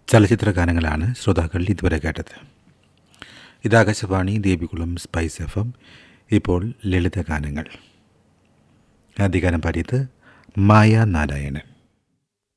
ചലച്ചിത്ര ഗാനങ്ങളാണ് ശ്രോതാക്കൾ ഇതുവരെ കേട്ടത്. ഇത് ആകാശവാണി ദേവികുളം സ്പൈസ് FM. ഇപ്പോൾ ലളിത ഗാനങ്ങൾ. ആദ്യ ഗാനം പാടിയത് മായ നാരായണൻ.